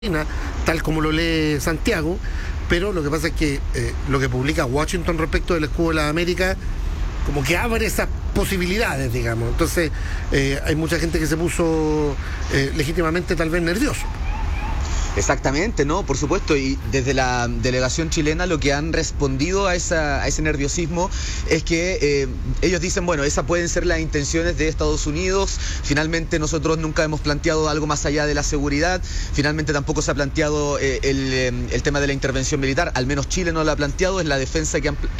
tal como lo lee Santiago, pero lo que pasa es que lo que publica Washington respecto del escudo de las Américas como que abre esas posibilidades, digamos. Entonces hay mucha gente que se puso legítimamente tal vez nervioso. Exactamente, ¿no? Por supuesto, y desde la delegación chilena lo que han respondido a ese nerviosismo es que ellos dicen, bueno, esas pueden ser las intenciones de Estados Unidos, finalmente nosotros nunca hemos planteado algo más allá de la seguridad, finalmente tampoco se ha planteado el tema de la intervención militar, al menos Chile no lo ha planteado, es la defensa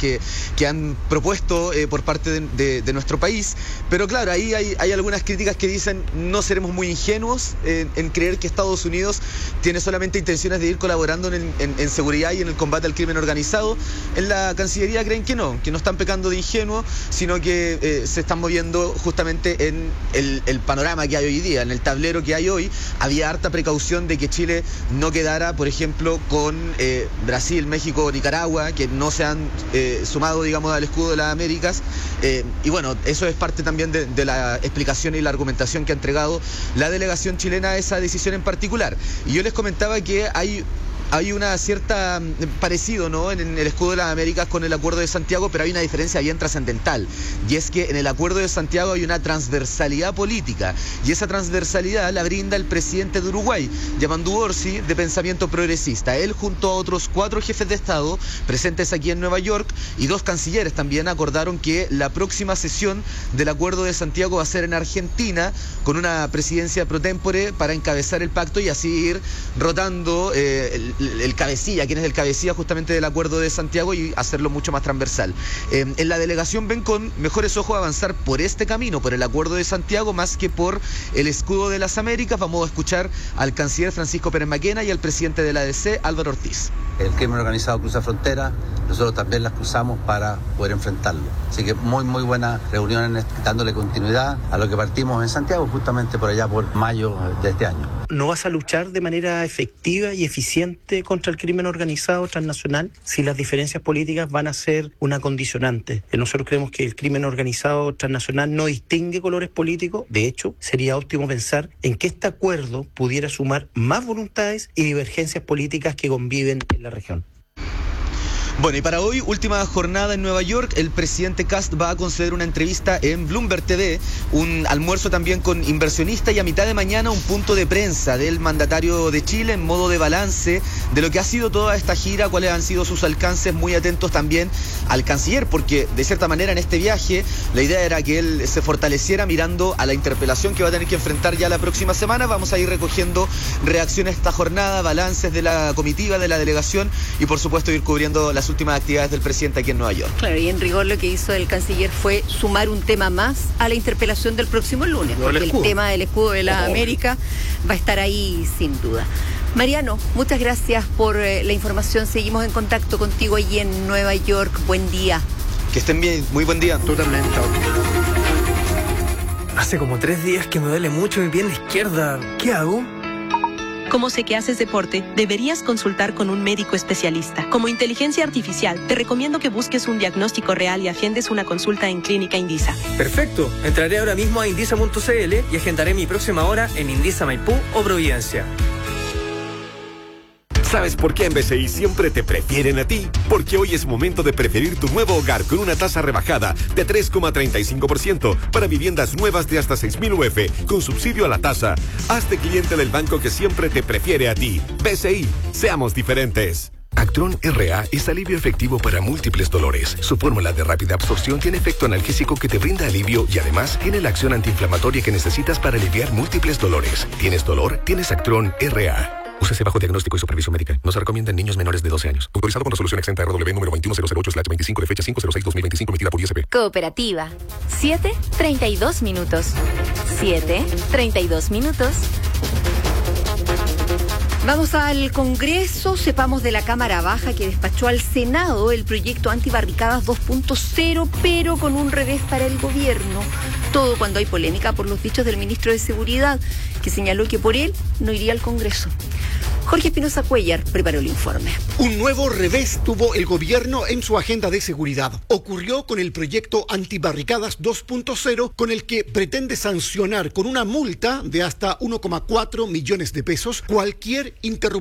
que han propuesto por parte de nuestro país, pero claro, ahí hay algunas críticas que dicen, no seremos muy ingenuos en creer que Estados Unidos tiene solamente intenciones de ir colaborando en seguridad y en el combate al crimen organizado. En la Cancillería creen que no están pecando de ingenuo, sino que se están moviendo justamente en el panorama que hay hoy día, en el tablero que hay hoy. Había harta precaución de que Chile no quedara, por ejemplo, con Brasil, México, Nicaragua, que no se han sumado, digamos, al escudo de las Américas. Y bueno, eso es parte también de la explicación y la argumentación que ha entregado la delegación chilena a esa decisión en particular. Y yo les comentaba que hay una cierta parecido, ¿no?, en el escudo de las Américas con el Acuerdo de Santiago, pero hay una diferencia bien trascendental, y es que en el Acuerdo de Santiago hay una transversalidad política, y esa transversalidad la brinda el presidente de Uruguay, Yamandu Orsi, de pensamiento progresista. Él, junto a otros 4 jefes de Estado presentes aquí en Nueva York y 2 cancilleres también, acordaron que la próxima sesión del Acuerdo de Santiago va a ser en Argentina, con una presidencia pro tempore para encabezar el pacto y así ir rotando el cabecilla, quien es el cabecilla justamente del Acuerdo de Santiago, y hacerlo mucho más transversal. En la delegación ven con mejores ojos avanzar por este camino, por el Acuerdo de Santiago, más que por el escudo de las Américas. Vamos a escuchar al canciller Francisco Pérez Maquena y al presidente de la ADC, Álvaro Ortiz. El crimen organizado cruza fronteras, nosotros también las cruzamos para poder enfrentarlo. Así que muy buenas reuniones, dándole continuidad a lo que partimos en Santiago, justamente por allá por mayo de este año. ¿No vas a luchar de manera efectiva y eficiente contra el crimen organizado transnacional si las diferencias políticas van a ser una condicionante? Nosotros creemos que el crimen organizado transnacional no distingue colores políticos. De hecho, sería óptimo pensar en que este acuerdo pudiera sumar más voluntades y divergencias políticas que conviven en la región. Bueno, y para hoy, última jornada en Nueva York, el presidente Kast va a conceder una entrevista en Bloomberg TV, un almuerzo también con inversionistas y a mitad de mañana un punto de prensa del mandatario de Chile en modo de balance de lo que ha sido toda esta gira, cuáles han sido sus alcances, muy atentos también al canciller, porque de cierta manera en este viaje la idea era que él se fortaleciera mirando a la interpelación que va a tener que enfrentar ya la próxima semana. Vamos a ir recogiendo reacciones a esta jornada, balances de la comitiva, de la delegación y por supuesto ir cubriendo las últimas actividades del presidente aquí en Nueva York. Claro, y en rigor lo que hizo el canciller fue sumar un tema más a la interpelación del próximo lunes, porque el tema del escudo de la América va a estar ahí sin duda. Mariano, muchas gracias por la información. Seguimos en contacto contigo allí en Nueva York. Buen día. Que estén bien, muy buen día. Tú también, chao. Hace como 3 días que me duele mucho mi pierna izquierda. ¿Qué hago? Como sé que haces deporte, deberías consultar con un médico especialista. Como inteligencia artificial, te recomiendo que busques un diagnóstico real y agendes una consulta en Clínica Indisa. Perfecto. Entraré ahora mismo a indisa.cl y agendaré mi próxima hora en Indisa Maipú o Providencia. ¿Sabes por qué en BCI siempre te prefieren a ti? Porque hoy es momento de preferir tu nuevo hogar con una tasa rebajada de 3,35% para viviendas nuevas de hasta 6.000 UF con subsidio a la tasa. Hazte cliente del banco que siempre te prefiere a ti. BCI, seamos diferentes. Actron RA es alivio efectivo para múltiples dolores. Su fórmula de rápida absorción tiene efecto analgésico que te brinda alivio y además tiene la acción antiinflamatoria que necesitas para aliviar múltiples dolores. ¿Tienes dolor? Tienes Actron RA. Úsese bajo diagnóstico y supervisión médica. No se recomienda en niños menores de 12 años. Autorizado con resolución exenta RW número 21008/25 de fecha 5/06/2025 emitida por ISP. Cooperativa. 7:32 minutos. 7:32 minutos. Vamos al Congreso, sepamos de la Cámara Baja que despachó al Senado el proyecto Antibarricadas 2.0, pero con un revés para el gobierno. Todo cuando hay polémica por los dichos del ministro de Seguridad, que señaló que por él no iría al Congreso. Jorge Espinosa Cuellar preparó el informe. Un nuevo revés tuvo el gobierno en su agenda de seguridad. Ocurrió con el proyecto Antibarricadas 2.0, con el que pretende sancionar con una multa de hasta 1,4 millones de pesos cualquier interrupción